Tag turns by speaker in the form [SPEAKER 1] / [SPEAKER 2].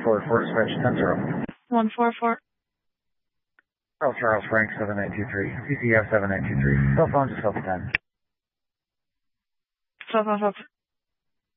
[SPEAKER 1] 144, Fort Switch, 10-0.
[SPEAKER 2] 144.
[SPEAKER 1] Charles Frank, 7923. CCF 7923. Cell phone, just hold the 10.
[SPEAKER 2] Cell phone,